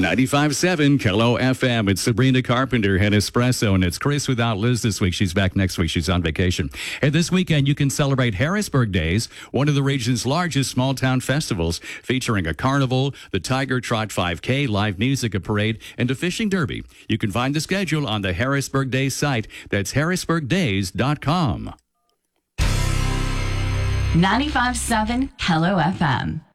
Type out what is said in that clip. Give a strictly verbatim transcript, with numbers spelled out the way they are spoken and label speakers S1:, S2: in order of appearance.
S1: ninety-five point seven Hello F M. It's Sabrina Carpenter and Espresso, and it's Chris without Liz this week. She's back next week. She's on vacation. And this weekend, you can celebrate Harrisburg Days, one of the region's largest small-town festivals, featuring a carnival, the Tiger Trot five K, live music, a parade, and a fishing derby. You can find the schedule on the Harrisburg Days site. That's harrisburg days dot com.
S2: ninety-five point seven Hello F M.